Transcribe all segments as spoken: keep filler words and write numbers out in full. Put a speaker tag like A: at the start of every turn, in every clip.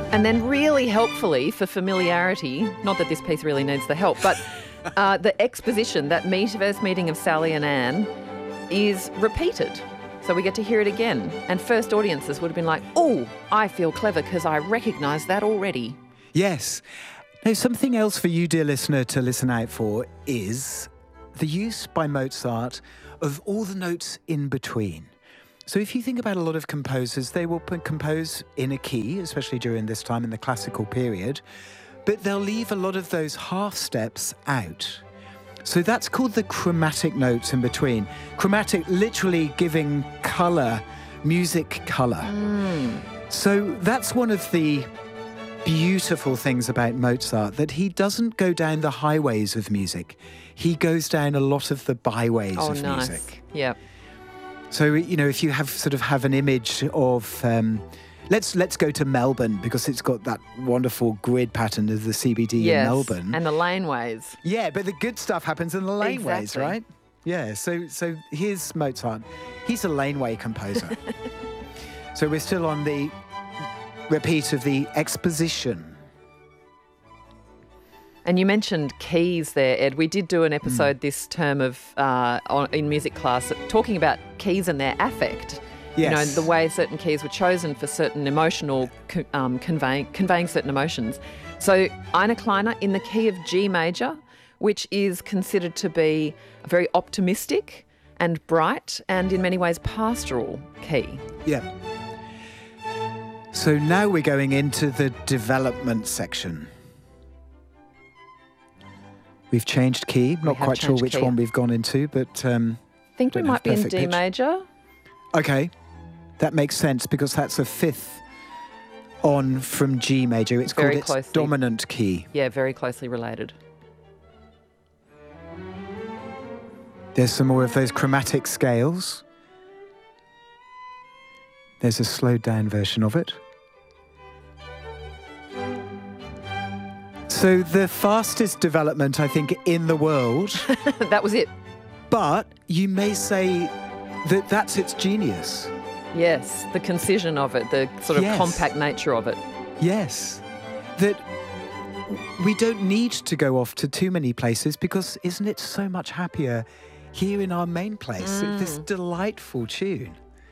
A: And then really helpfully for familiarity, not that this piece really needs the help, but uh, the exposition, that meet, first meeting of Sally and Anne, is repeated. So we get to hear it again. And first audiences would have been like, oh, I feel clever because I recognise that already.
B: Yes. Now, something else for you, dear listener, to listen out for is the use by Mozart of all the notes in between. So if you think about a lot of composers, they will p- compose in a key, especially during this time in the classical period, but they'll leave a lot of those half steps out. So that's called the chromatic notes in between. Chromatic literally giving colour, music colour.
A: Mm.
B: So that's one of the beautiful things about Mozart, that he doesn't go down the highways of music. He goes down a lot of the byways
A: oh,
B: of
A: nice.
B: music.
A: Yeah.
B: So, you know, if you have sort of have an image of, um, let's let's go to Melbourne because it's got that wonderful grid pattern of the C B D
A: yes.
B: in Melbourne.
A: And the laneways.
B: Yeah, but the good stuff happens in the laneways,
A: exactly.
B: right? Yeah, so so here's Mozart. He's a laneway composer. So we're still on the repeat of the exposition.
A: And you mentioned keys there, Ed. We did do an episode mm. this term of uh, on, in music class talking about keys and their affect.
B: Yes.
A: You know, the way certain keys were chosen for certain emotional, um, conveying, conveying certain emotions. So Ina Kleiner in the key of G major, which is considered to be a very optimistic and bright and in many ways pastoral key.
B: Yeah. So now we're going into the development section. We've changed key. Not quite sure which
A: key.
B: one we've gone into, but um,
A: I think we might be in D
B: pitch.
A: major.
B: Okay, that makes sense because that's a fifth on from G major. It's
A: Very
B: called its
A: closely.
B: dominant key.
A: Yeah, very closely related.
B: There's some more of those chromatic scales. There's a slowed down version of it. So the fastest development, I think, in the world.
A: That was it.
B: But you may say that that's its genius.
A: Yes, the concision of it, the sort of
B: Yes.
A: compact nature of it.
B: Yes. That we don't need to go off to too many places because isn't it so much happier here in our main place?
A: Mm.
B: This delightful tune.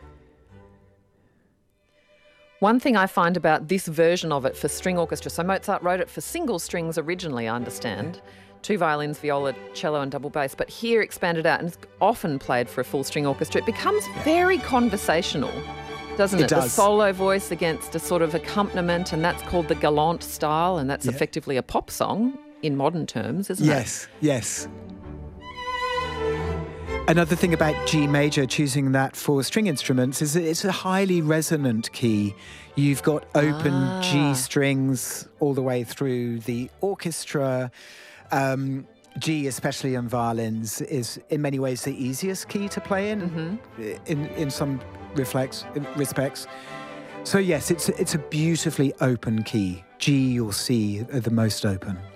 A: One thing I find about this version of it for string orchestra, so Mozart wrote it for single strings originally, I understand, two violins, viola, cello and double bass, but here expanded out and it's often played for a full string orchestra. It becomes very conversational, doesn't it?
B: It does.
A: The solo voice against a sort of accompaniment, and that's called the galant style, and that's
B: Yeah.
A: effectively a pop song in modern terms, isn't
B: Yes, yes. Another thing about G major, choosing that for string instruments, is that it's a highly resonant key. You've got open
A: Ah.
B: G strings all the way through the orchestra. Um, G, especially on violins, is in many ways the easiest key to play in,
A: Mm-hmm.
B: in, in some reflex, respects. So yes, it's, it's a beautifully open key. G or C are the most open.